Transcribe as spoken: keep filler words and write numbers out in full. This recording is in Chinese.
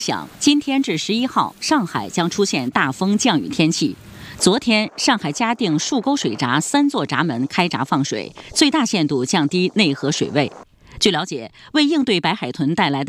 想今天至十一号，上海将出现大风降雨天气。昨天，上海嘉定树沟水闸三座闸门开闸放水，最大限度降低内河水位。据了解，为应对白海豚带来的